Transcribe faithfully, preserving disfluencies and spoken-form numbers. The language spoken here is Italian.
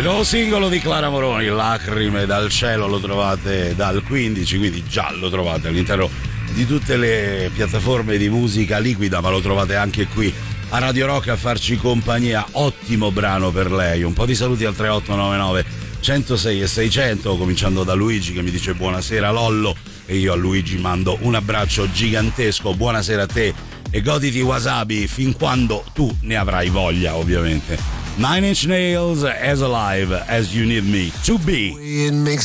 Il nuovo singolo di Clara Moroni, Lacrime dal cielo, lo trovate dal quindici, quindi già lo trovate all'interno di tutte le piattaforme di musica liquida, ma lo trovate anche qui a Radio Rock a farci compagnia. Ottimo brano per lei. Un po' di saluti al tre otto nove nove centosei e seicento, cominciando da Luigi che mi dice buonasera Lollo, e io a Luigi mando un abbraccio gigantesco. Buonasera a te e goditi Wasabi fin quando tu ne avrai voglia, ovviamente. Nine Inch Nails, As Alive As You Need Me to Be.